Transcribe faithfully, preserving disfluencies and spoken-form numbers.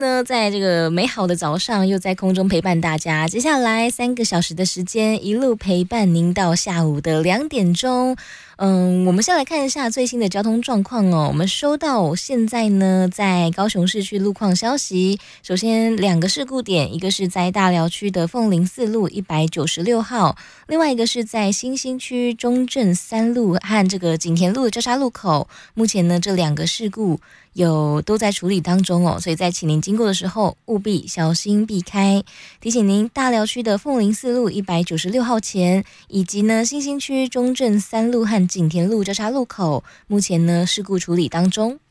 呢，在这个美好的早上，又在空中陪伴大家。接下来三个小时的时间，一路陪伴您到下午的两点钟。嗯，我们先来看一下最新的交通状况哦。我们收到现在呢，在高雄市区路况消息。首先，两个事故点，一个是在大寮区的凤林四路一百九十六号，另外一个是在新兴区中正三路和这个景田路的交叉路口。目前呢，这两个事故有都在处理当中哦，所以在请您经过的时候，务必小心避开。提醒您，大寮区的凤林四路一百九十六号前，以及呢新兴区中正三路和景田路交叉路口，目前呢事故处理当中。